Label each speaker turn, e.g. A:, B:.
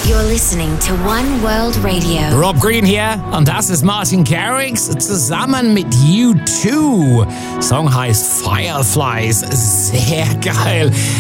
A: You're listening to One World Radio.
B: Rob Green hier und das ist Martin Garrix zusammen mit U2. Song heißt Fireflies. Sehr geil.